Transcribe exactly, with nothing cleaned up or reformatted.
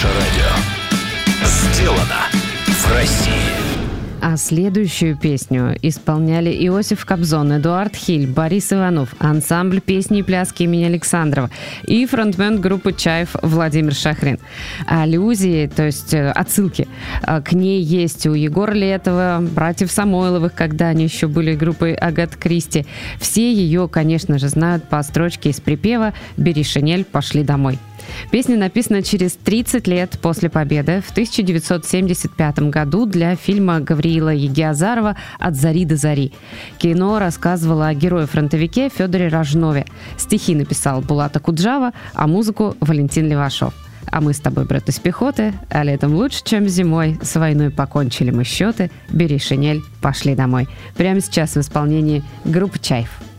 Наше радио. Сделано в России. А следующую песню исполняли Иосиф Кобзон, Эдуард Хиль, Борис Иванов, ансамбль песни и пляски имени Александрова и фронтмен группы «Чайф» Владимир Шахрин. Аллюзии, то есть отсылки к ней есть у Егора Летова, братьев Самойловых, когда они еще были группой Агаты Кристи. Все ее, конечно же, знают по строчке из припева «Бери шинель, пошли домой». Песня написана через тридцать лет после победы в тысяча девятьсот семьдесят пятом году для фильма Гавриила Егиазарова «От зари до зари». Кино рассказывало о герое-фронтовике Федоре Рожнове. Стихи написал Булат Акуджава, а музыку Валентин Левашов. А мы с тобой, брат из пехоты, а летом лучше, чем зимой. С войной покончили мы счеты. Бери шинель, пошли домой. Прямо сейчас в исполнении группы «Чайф».